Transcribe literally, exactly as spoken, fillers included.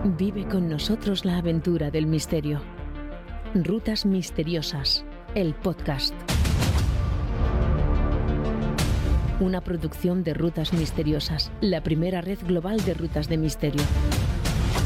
Vive con nosotros la aventura del misterio. Rutas Misteriosas, el podcast. Una producción de Rutas Misteriosas, la primera red global de rutas de misterio.